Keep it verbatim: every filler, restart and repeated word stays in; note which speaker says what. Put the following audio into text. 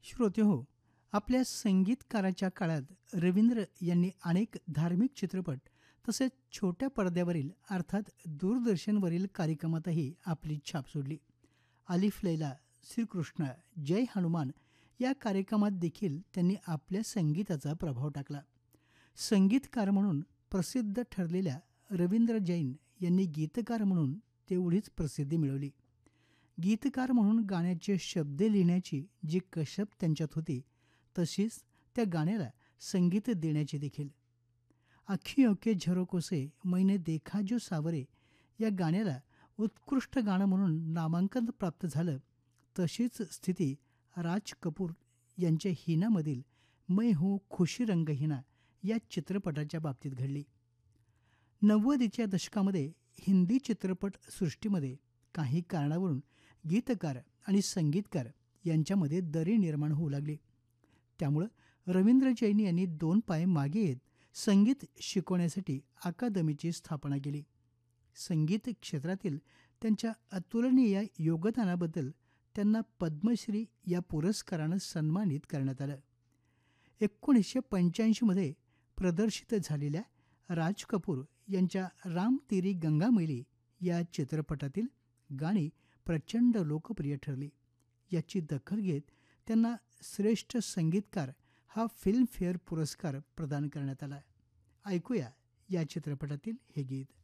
Speaker 1: श्रोते हो, आपल्या संगीतकाराच्या काळात रवींद्र यांनी अनेक धार्मिक चित्रपट तसेच छोट्या पडद्यावरील अर्थात दूरदर्शनवरील कार्यक्रमातही आपली छाप सोडली. अलिफ लैला, श्रीकृष्ण, जय हनुमान या कार्यक्रमात देखील त्यांनी आपल्या संगीताचा प्रभाव टाकला. संगीतकार म्हणून प्रसिद्ध ठरलेल्या रवींद्र जैन यांनी गीतकार म्हणून तेवढीच प्रसिद्धी मिळवली. गीतकार म्हणून गाण्याचे शब्द लिहिण्याची जी कसब त्यांच्यात होती, तशीच त्या गाण्याला संगीत देण्याची देखील. अखियों के झरोकों से मैंने देखा जो सावरे या गाण्याला उत्कृष्ट गाणं म्हणून नामांकन प्राप्त झालं. तशीच स्थिती राज कपूर यांच्या हिनामधील मैं हूँ खुशी रंग हिना या चित्रपटाच्या बाबतीत घडली. नव्वदीच्या दशकामध्ये हिंदी चित्रपटसृष्टीमध्ये काही कारणावरून गीतकार आणि संगीतकार यांच्यामध्ये दरी निर्माण होऊ लागली. त्यामुळं रवींद्र जैन यांनी दोन पाय मागे येत संगीत शिकवण्यासाठी अकादमीची स्थापना केली. संगीत क्षेत्रातील त्यांच्या अतुलनीय योगदानाबद्दल त्यांना पद्मश्री या पुरस्कारानं सन्मानित करण्यात आलं. एकोणीसशे पंच्याऐंशीमध्ये प्रदर्शित झालेल्या राज कपूर यांच्या राम तेरी गंगा मैली या चित्रपटातील गाणी प्रचंड लोकप्रिय ठरली. याची दखल घेत त्यांना श्रेष्ठ संगीतकार हा फिल्मफेअर पुरस्कार प्रदान करण्यात आला. ऐकूया या चित्रपटातील हे गीत.